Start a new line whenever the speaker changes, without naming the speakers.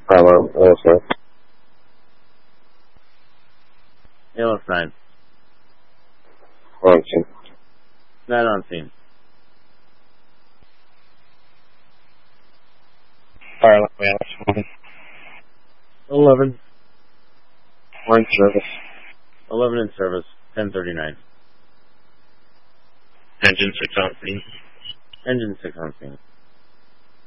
Bravo, also.
ALS 9.
On scene.
9 on scene.
Fire alarm, ALS
11.
1 service.
11 in service. 1039.
Engine 6 on scene.
Engine 6 on scene.